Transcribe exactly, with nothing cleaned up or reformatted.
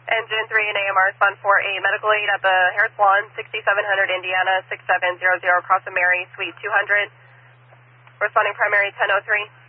Engine three and A M R, respond for a medical aid at the hair salon, sixty-seven hundred Indiana, six seven zero zero, Cross of Mary, Suite two hundred. Responding primary ten oh three.